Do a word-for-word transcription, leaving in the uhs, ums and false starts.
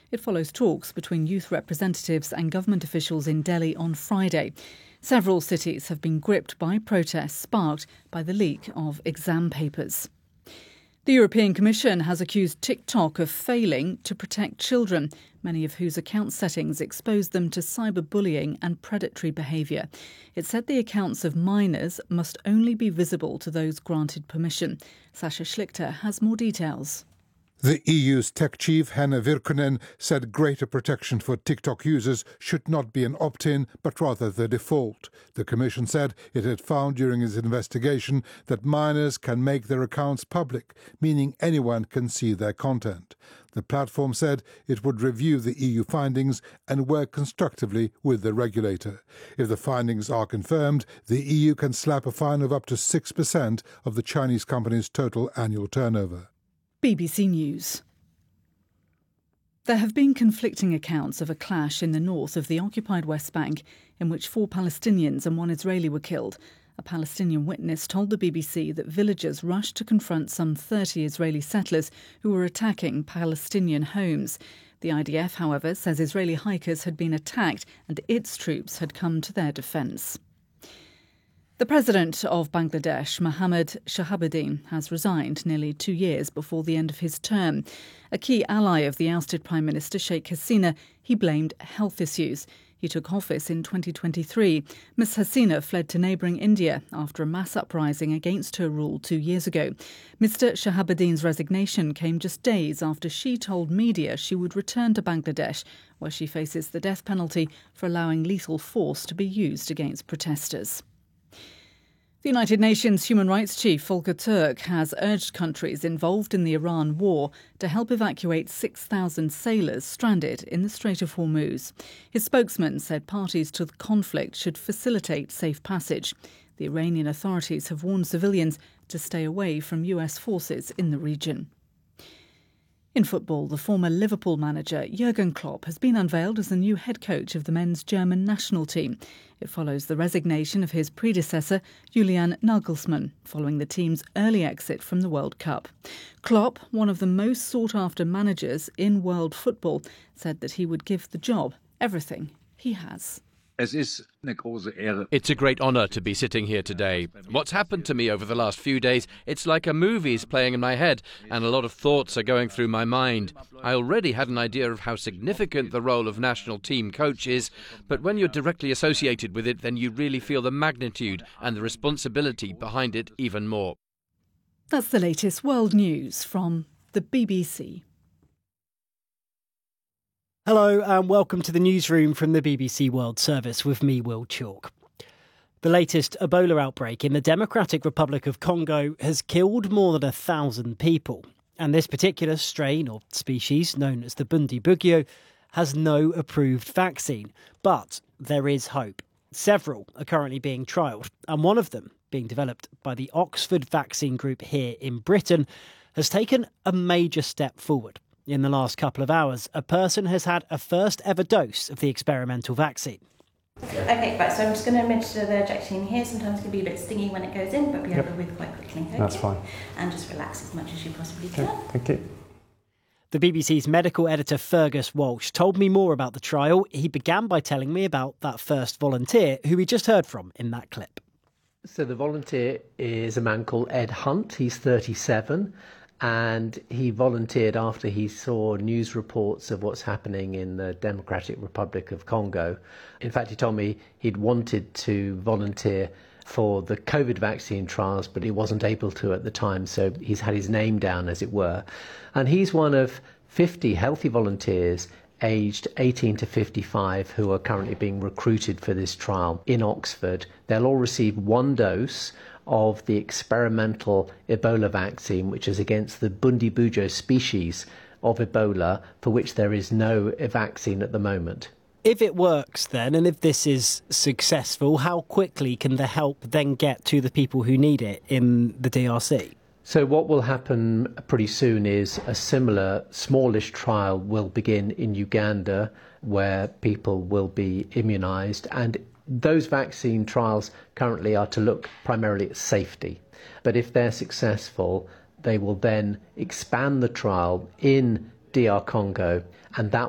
It follows talks between youth representatives and government officials in Delhi on Friday. Several cities have been gripped by protests sparked by the leak of exam papers. The European Commission has accused TikTok of failing to protect children, many of whose account settings expose them to cyberbullying and predatory behaviour. It said the accounts of minors must only be visible to those granted permission. Sasha Schlichter has more details. The E U's tech chief, Hanna Virkkunen, said greater protection for TikTok users should not be an opt-in, but rather the default. The Commission said it had found during its investigation that minors can make their accounts public, meaning anyone can see their content. The platform said it would review the E U findings and work constructively with the regulator. If the findings are confirmed, the E U can slap a fine of up to six percent of the Chinese company's total annual turnover. B B C News. There have been conflicting accounts of a clash in the north of the occupied West Bank in which four Palestinians and one Israeli were killed. A Palestinian witness told the B B C that villagers rushed to confront some thirty Israeli settlers who were attacking Palestinian homes. The I D F, however, says Israeli hikers had been attacked and its troops had come to their defence. The president of Bangladesh, Mohammad Shahabuddin, has resigned nearly two years before the end of his term. A key ally of the ousted Prime Minister Sheikh Hasina, he blamed health issues. He took office in twenty twenty-three. Miss Hasina fled to neighbouring India after a mass uprising against her rule two years ago. Mister Shahabuddin's resignation came just days after she told media she would return to Bangladesh, where she faces the death penalty for allowing lethal force to be used against protesters. The United Nations Human Rights Chief Volker Turk has urged countries involved in the Iran war to help evacuate six thousand sailors stranded in the Strait of Hormuz. His spokesman said parties to the conflict should facilitate safe passage. The Iranian authorities have warned civilians to stay away from U S forces in the region. In football, the former Liverpool manager Jurgen Klopp has been unveiled as the new head coach of the men's German national team. It follows the resignation of his predecessor, Julian Nagelsmann, following the team's early exit from the World Cup. Klopp, one of the most sought-after managers in world football, said that he would give the job everything he has. It's a great honour to be sitting here today. What's happened to me over the last few days, it's like a movie's playing in my head, and a lot of thoughts are going through my mind. I already had an idea of how significant the role of national team coach is, but when you're directly associated with it, then you really feel the magnitude and the responsibility behind it even more. That's the latest world news from the B B C. Hello and welcome to the newsroom from the B B C World Service with me, Will Chalk. The latest Ebola outbreak in the Democratic Republic of Congo has killed more than a thousand people. And this particular strain or species, known as the Bundibugyo, has no approved vaccine. But there is hope. Several are currently being trialled, and one of them, being developed by the Oxford Vaccine Group here in Britain, has taken a major step forward. In the last couple of hours, a person has had a first ever dose of the experimental vaccine. Okay, right, so I'm just going to administer the injection here. Sometimes it can be a bit stingy when it goes in, but be yep. over with quite quickly. Okay? That's fine. And just relax as much as you possibly can. Okay, thank you. The B B C's medical editor Fergus Walsh told me more about the trial. He began by telling me about that first volunteer who we just heard from in that clip. So the volunteer is a man called Ed Hunt. He's thirty-seven. And he volunteered after he saw news reports of what's happening in the Democratic Republic of Congo. In fact, he told me he'd wanted to volunteer for the COVID vaccine trials, but he wasn't able to at the time. So he's had his name down, as it were. And he's one of fifty healthy volunteers aged eighteen to fifty-five who are currently being recruited for this trial in Oxford. They'll all receive one dose of the experimental Ebola vaccine, which is against the Bundibugyo species of Ebola, for which there is no vaccine at the moment. If it works then, and if this is successful, how quickly can the help then get to the people who need it in the D R C? So what will happen pretty soon is a similar smallish trial will begin in Uganda, where people will be immunised, and those vaccine trials currently are to look primarily at safety. But if they're successful, they will then expand the trial in D R Congo, and that